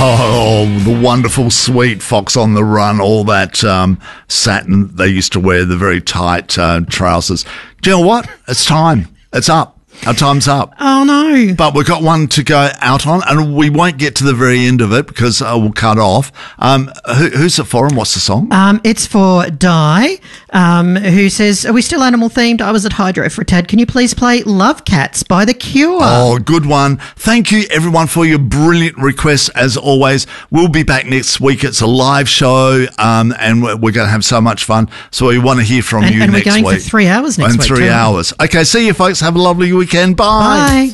Oh, the wonderful sweet Fox on the Run, all that satin they used to wear, the very tight trousers. Do you know what? It's time. It's up. Our time's up. Oh, no. But we've got one to go out on, and we won't get to the very end of it because we'll cut off. Who's it for and what's the song? It's for Di, who says, are we still animal-themed? I was at Hydro for a tad. Can you please play Love Cats by The Cure? Oh, good one. Thank you, everyone, for your brilliant requests, as always. We'll be back next week. It's a live show, and we're going to have so much fun. So we want to hear from you next week. And we're going for 3 hours next week. And 3 hours. Okay, see you, folks. Have a lovely weekend. Bye. Bye.